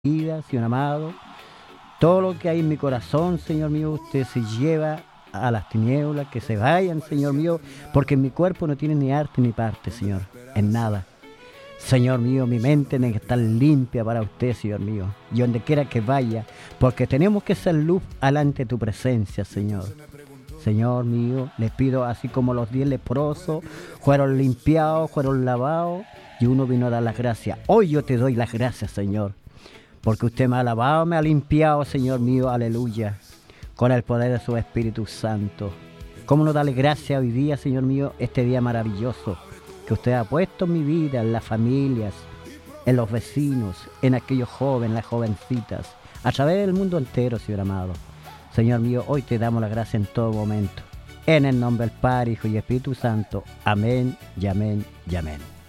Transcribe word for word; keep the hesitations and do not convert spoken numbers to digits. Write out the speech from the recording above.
vida, Señor amado. Todo lo que hay en mi corazón, Señor mío, usted se lleva a las tinieblas, que se vayan, Señor mío, porque mi cuerpo no tiene ni arte ni parte, Señor, en nada. Señor mío, mi mente tiene que estar limpia para usted, Señor mío, y donde quiera que vaya, porque tenemos que ser luz alante de tu presencia, Señor. Señor mío, les pido, así como los diez leprosos fueron limpiados, fueron lavados, y uno vino a dar las gracias. Hoy yo te doy las gracias, Señor, porque usted me ha lavado, me ha limpiado, Señor mío, aleluya, con el poder de su Espíritu Santo. ¿Cómo no darle gracias hoy día, Señor mío, este día maravilloso que usted ha puesto en mi vida, en las familias, en los vecinos, en aquellos jóvenes, las jovencitas, a través del mundo entero, Señor amado? Señor mío, hoy te damos la gracia en todo momento. En el nombre del Padre, Hijo y Espíritu Santo. Amén, y amén, y amén.